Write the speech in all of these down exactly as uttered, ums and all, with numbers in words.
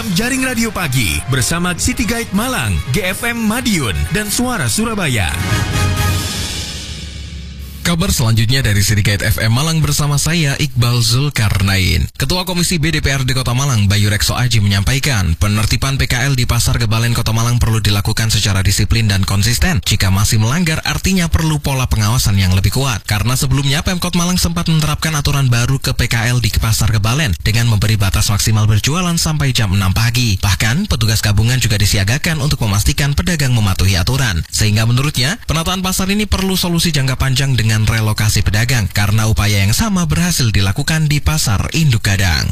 program Jaring Radio Pagi bersama City Guide Malang, G F M Madiun, dan Suara Surabaya. Kabar selanjutnya dari City Guide F M Malang bersama saya, Iqbal Zulkarnain. Ketua Komisi B D P R D Kota Malang, Bayu Rekso Aji, menyampaikan penertiban P K L di Pasar Gebalen Kota Malang perlu dilakukan secara disiplin dan konsisten. Jika masih melanggar, artinya perlu pola pengawasan yang lebih kuat. Karena sebelumnya Pemkot Malang sempat menerapkan aturan baru ke P K L di Pasar Gebalen dengan memberi batas maksimal berjualan sampai jam enam pagi. Bahkan, petugas gabungan juga disiagakan untuk memastikan pedagang mematuhi aturan. Sehingga menurutnya, penataan pasar ini perlu solusi jangka panjang dengan relokasi pedagang, karena upaya yang sama berhasil dilakukan di Pasar Induk Gadang.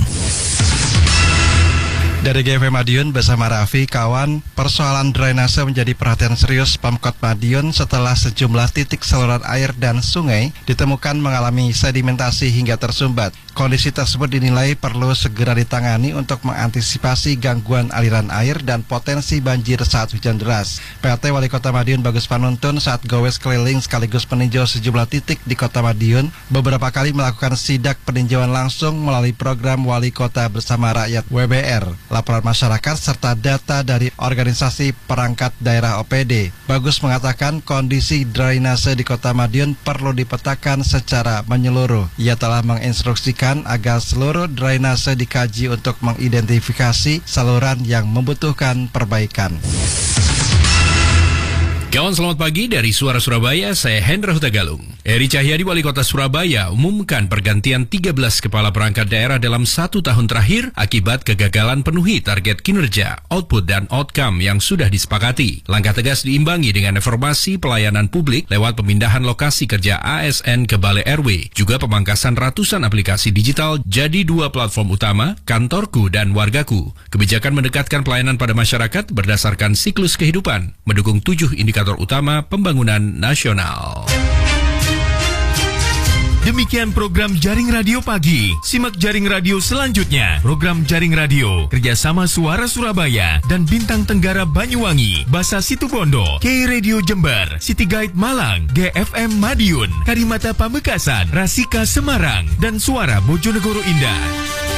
Dari G F M Madiun bersama Raffi, kawan, persoalan drainase menjadi perhatian serius Pemkot Madiun setelah sejumlah titik saluran air dan sungai ditemukan mengalami sedimentasi hingga tersumbat. Kondisi tersebut dinilai perlu segera ditangani untuk mengantisipasi gangguan aliran air dan potensi banjir saat hujan deras. P L T Wali Kota Madiun Bagus Panuntun saat gowes keliling sekaligus meninjau sejumlah titik di Kota Madiun beberapa kali melakukan sidak peninjauan langsung melalui program Wali Kota Bersama Rakyat W B R, laporan masyarakat serta data dari organisasi perangkat daerah O P D. Bagus mengatakan kondisi drainase di Kota Madiun perlu dipetakan secara menyeluruh. Ia telah menginstruksikan agar seluruh drainase dikaji untuk mengidentifikasi saluran yang membutuhkan perbaikan. Kawan, selamat pagi dari Suara Surabaya, saya Hendra Hutagalung. Eri Cahyadi, Wali Kota Surabaya, umumkan pergantian tiga belas kepala perangkat daerah dalam satu tahun terakhir akibat kegagalan penuhi target kinerja, output, dan outcome yang sudah disepakati. Langkah tegas diimbangi dengan reformasi pelayanan publik lewat pemindahan lokasi kerja A S N ke Balai R W, juga pemangkasan ratusan aplikasi digital jadi dua platform utama, Kantorku dan Wargaku. Kebijakan mendekatkan pelayanan pada masyarakat berdasarkan siklus kehidupan, mendukung tujuh indikator utama pembangunan nasional. Demikian program Jaring Radio Pagi. Simak Jaring Radio selanjutnya. Program Jaring Radio kerjasama Suara Surabaya dan Bintang Tenggara Banyuwangi, Basa Situbondo, K Radio Jember, City Guide Malang, G F M Madiun, Karimata Pamekasan, Rasika Semarang, dan Suara Bojonegoro Indah.